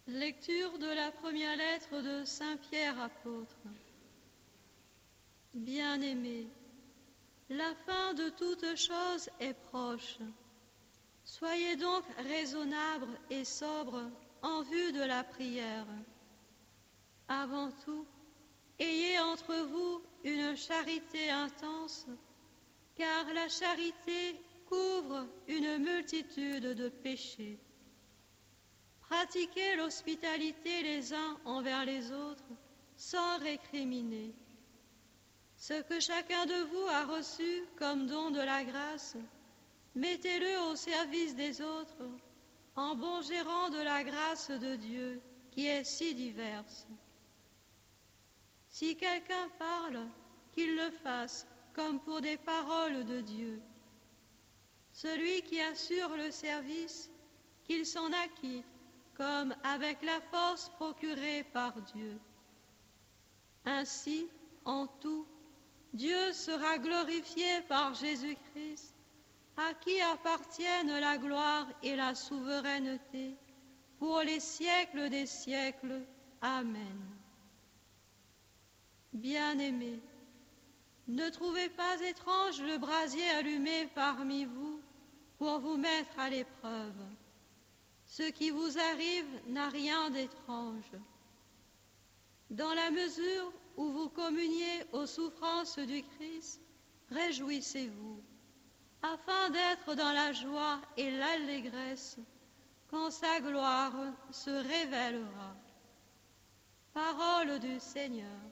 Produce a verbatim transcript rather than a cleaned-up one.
Lecture de la première lettre de Saint Pierre apôtre. Bien-aimés, la fin de toute chose est proche. Soyez donc raisonnables et sobres en vue de la prière. Avant tout, ayez entre vous une charité intense, car la charité couvre une multitude de péchés. Pratiquez l'hospitalité les uns envers les autres, sans récriminer. Ce que chacun de vous a reçu comme don de la grâce, mettez-le au service des autres, en bon gérant de la grâce de Dieu, qui est si diverse. Si quelqu'un parle, qu'il le fasse comme pour des paroles de Dieu. Celui qui assure le service, qu'il s'en acquitte, comme avec la force procurée par Dieu. Ainsi, en tout, Dieu sera glorifié par Jésus-Christ, à qui appartiennent la gloire et la souveraineté, pour les siècles des siècles. Amen. Bien-aimés, ne trouvez pas étrange le brasier allumé parmi vous pour vous mettre à l'épreuve. Ce qui vous arrive n'a rien d'étrange. Dans la mesure où vous communiez aux souffrances du Christ, réjouissez-vous, afin d'être dans la joie et l'allégresse quand sa gloire se révélera. Parole du Seigneur.